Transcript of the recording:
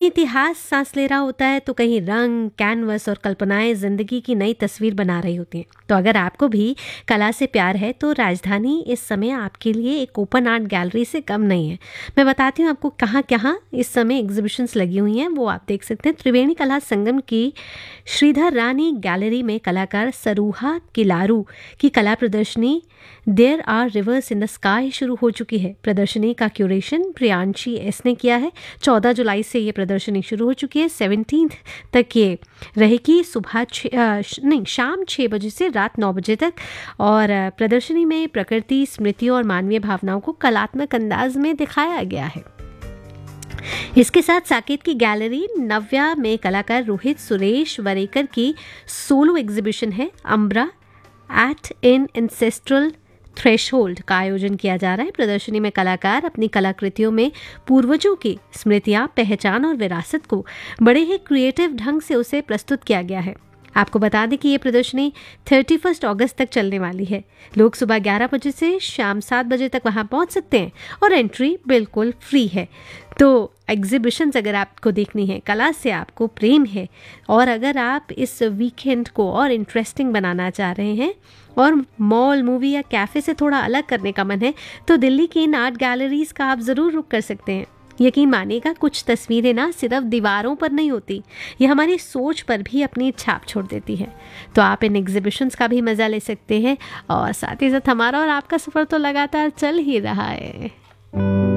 इतिहास सांस ले रहा होता है तो कहीं रंग, कैनवस और कल्पनाएं जिंदगी की नई तस्वीर बना रही होती हैं। तो अगर आपको भी कला से प्यार है तो राजधानी इस समय आपके लिए एक ओपन आर्ट गैलरी से कम नहीं है। मैं बताती हूँ आपको कहाँ कहाँ इस समय एग्जीबिशंस लगी हुई हैं, वो आप देख सकते हैं। त्रिवेणी कला संगम की श्रीधर रानी गैलरी में कलाकार सरूहा किलारू की कला प्रदर्शनी there are reverse in the sky शुरू हो चुकी है। प्रदर्शनी का क्यूरेशन प्रियांशी एस ने किया है। 14 जुलाई से ये प्रदर्शनी शुरू हो चुकी है। 17 तक ये रहेगी, शाम 6 बजे से रात 9 बजे तक। और प्रदर्शनी में प्रकृति, स्मृति और मानवीय भावनाओं को कलात्मक अंदाज में दिखाया गया है। इसके साथ साकेत की गैलरी नव्या में कलाकार रोहित सुरेश वरेकर की सोलो एग्जीबिशन है अम्ब्रा एट इन एंसेस्ट्रल थ्रेशहोल्ड का आयोजन किया जा रहा है। प्रदर्शनी में कलाकार अपनी कलाकृतियों में पूर्वजों की स्मृतियां, पहचान और विरासत को बड़े ही क्रिएटिव ढंग से उसे प्रस्तुत किया गया है। आपको बता दें कि ये प्रदर्शनी 31 अगस्त तक चलने वाली है। लोग सुबह 11 बजे से शाम 7 बजे तक वहां पहुंच सकते हैं और एंट्री बिल्कुल फ्री है। तो एग्जीबिशंस अगर आपको देखनी है, कला से आपको प्रेम है और अगर आप इस वीकेंड को और इंटरेस्टिंग बनाना चाह रहे हैं और मॉल, मूवी या कैफ़े से थोड़ा अलग करने का मन है, तो दिल्ली की इन आर्ट गैलरीज़ का आप ज़रूर रुख कर सकते हैं। यकीन मानिएगा, कुछ तस्वीरें ना सिर्फ दीवारों पर नहीं होती, ये हमारी सोच पर भी अपनी छाप छोड़ देती है। तो आप इन एग्जीबिशंस का भी मज़ा ले सकते हैं और साथ ही साथ हमारा और आपका सफ़र तो लगातार चल ही रहा है।